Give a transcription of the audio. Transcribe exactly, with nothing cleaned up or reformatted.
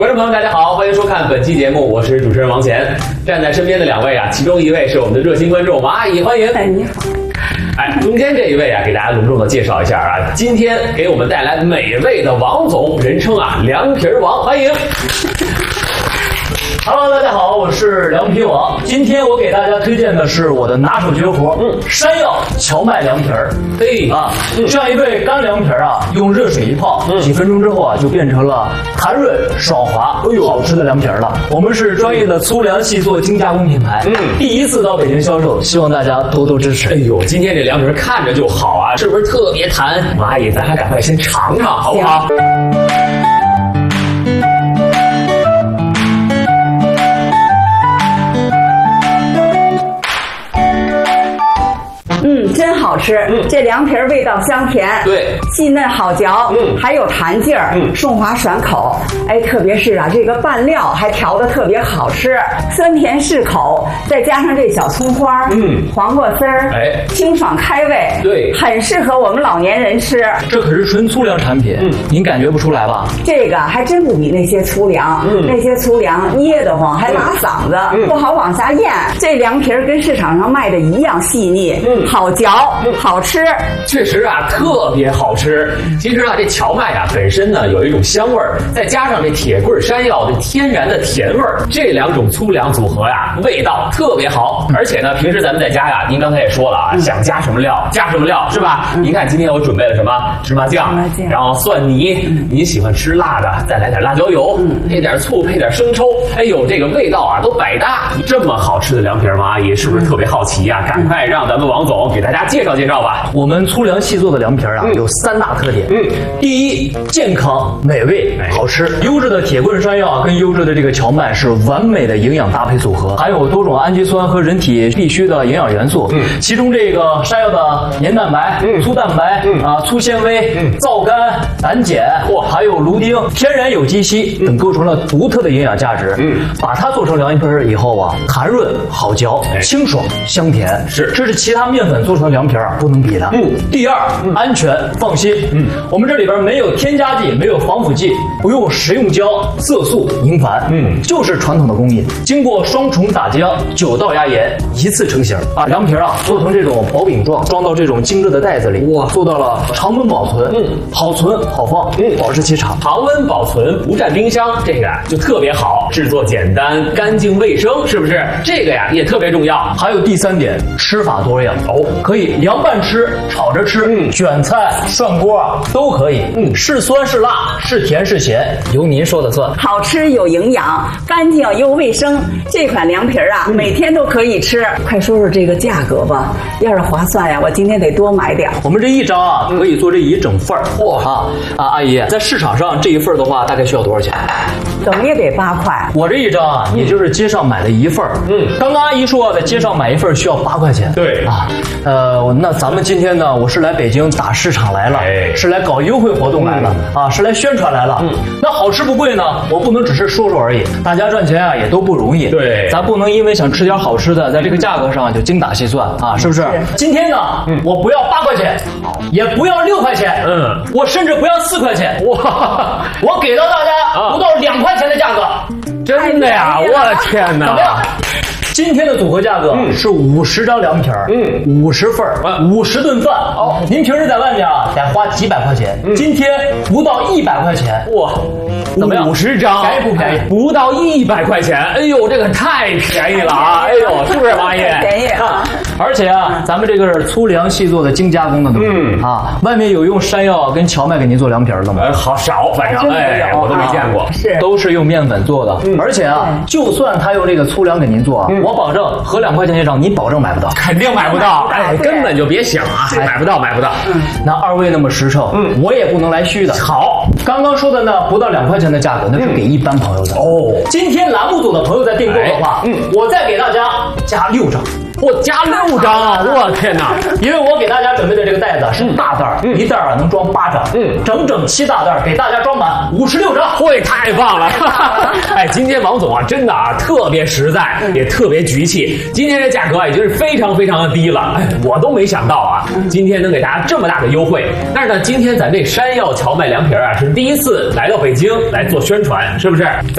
观众朋友，大家好，欢迎收看本期节目，我是主持人王乾。站在身边的两位啊，其中一位是我们的热心观众王阿姨，欢迎。 哎，你好。 哎，中间这一位啊，给大家隆重的介绍一下啊，今天给我们带来美味的王总，人称啊凉皮王，欢迎。 Hello， 大家好，我是凉皮王。今天我给大家推荐的是我的拿手绝活，嗯，山药荞麦凉皮儿。 嘿啊，这样一对干凉皮儿啊，用热水一泡，嗯、几分钟之后啊，就变成了弹润爽滑、哎呦好吃的凉皮儿了。我们是专业的粗粮细作精加工品牌，嗯，第一次到北京销售，希望大家多多支持。 哎呦，今天这凉皮儿看着就好啊，是不是特别弹？王阿姨，咱还赶快先尝尝，好不好？ 嗯，真好吃。嗯，这凉皮儿味道香甜， 对， 细嫩好嚼，嗯，还有弹劲儿，嗯，顺滑爽口。哎，特别是啊，这个拌料还调得特别好吃，酸甜适口，再加上这小葱花，嗯，黄瓜丝儿，哎，清爽开胃， 对， 很适合我们老年人吃。 这可是纯粗粮产品，嗯，您感觉不出来吧？ 这个还真不比那些粗粮，嗯，那些粗粮噎得慌，还拉嗓子，嗯，不好往下咽。这凉皮儿跟市场上卖的一样细腻，嗯。好嚼，好吃， 确实啊，特别好吃。其实啊，这荞麦啊本身呢有一种香味儿，再加上这铁棍山药这天然的甜味儿，这两种粗粮组合呀，味道特别好。而且呢，平时咱们在家呀，您刚才也说了啊，想加什么料加什么料，是吧？您看今天我准备了什么芝麻酱，然后蒜泥，您喜欢吃辣的，再来点辣椒油，配点醋，配点生抽，哎呦，这个味道啊都百搭。这么好吃的凉皮儿，王阿姨是不是特别好奇呀？赶快让咱们王总给大家介绍介绍吧。 我们粗粮细做的凉皮儿啊，嗯、有三大特点。嗯，第一，健康、美味、好吃。优质的铁棍山药跟优质的这个荞麦是完美的营养搭配组合，含有多种氨基酸和人体必需的营养元素。嗯，其中这个山药的黏蛋白、嗯、粗蛋白、嗯、啊粗纤维、嗯、皂苷、胆碱，或还有芦丁、天然有机硒等，构成了独特的营养价值。嗯，把它做成凉皮儿以后啊，弹润好嚼，清爽香甜，是这是其他面粉做成的凉皮儿不能比的。嗯，第二，嗯、安全放心。嗯，我们这里边没有添加剂，没有防腐剂，不用食用胶、色素、宁矾。嗯，就是传统的工艺，经过双重打浆、九道压盐，一次成型。把凉皮儿啊做成这种薄饼状，装到这种精致的袋子里，哇，做到了常温保存。嗯，好存好放，嗯，保质期长， 常温保存不占冰箱，这个就特别好，制作简单、干净卫生，是不是？这个呀也特别重要。 还有第三点，吃法多样哦，可以凉拌吃、炒着吃、嗯、卷菜、涮锅啊都可以。嗯，是酸是辣，是甜是咸，由您说了算。 好吃有营养，干净又卫生。这款凉皮儿啊，嗯、每天都可以吃。快说说这个价格吧，要是划算呀，我今天得多买点。 我们这一张啊，可以做这一整份儿。哇啊啊！阿姨，在市场上这一份的话，大概需要多少钱？ 怎么也得八块。 我这一张啊，也就是街上买的一份儿。嗯，刚刚阿姨说在街上买一份需要八块钱。 对啊，呃，那咱们今天呢，我是来北京打市场来了，哎、是来搞优惠活动来了、嗯、啊，是来宣传来了。嗯，那好吃不贵呢，我不能只是说说而已。大家赚钱啊也都不容易。 对， 咱不能因为想吃点好吃的，在这个价格上就精打细算啊，是不是？是今天呢，嗯、我不要八块钱，也不要六块钱，嗯，我甚至不要四块钱，哇，我给到大家不到两块钱的价格。 真的呀！我的天哪！ 今天的组合价格是五十张凉皮儿，嗯，五十份儿，五十顿饭。哦，您平时在外面啊得花几百块钱，嗯、今天不到一百块钱，哇，怎么样？ 五十张， 便宜不便宜？ 不到一百块钱，哎呦，这个太便宜了啊！哎呦，是不是王阿姨？ 便宜啊！ 而且啊，咱们这个是粗粮细做的精加工的东西，嗯啊，外面有用山药跟荞麦给您做凉皮儿的吗？ 呃，好少，反正哎，我都没见过， 是都是用面粉做的，嗯、而且啊，就算他用这个粗粮给您做，嗯、我保证合两块钱一张，你保证买不到， 肯定买不到，哎，根本就别想啊，买不到，买不到。 嗯，那二位那么实诚，嗯，我也不能来虚的。 好， 刚刚说的呢，不到两块钱的价格，那是给一般朋友的。哦，今天栏目组的朋友在订购的话，嗯，我再给大家加六张。 我加六张啊！我天哪！ 因为我给大家准备的这个袋子是大袋儿，嗯、一袋啊能装八张，嗯，整整七大袋给大家装满五十六张， 会太棒了！哎，今天王总啊，真的啊特别实在，也特别局气。今天这价格啊已经是非常非常的低了，哎，我都没想到啊，今天能给大家这么大的优惠。但是呢，今天咱这山药荞麦凉皮啊是第一次来到北京来做宣传，是不是？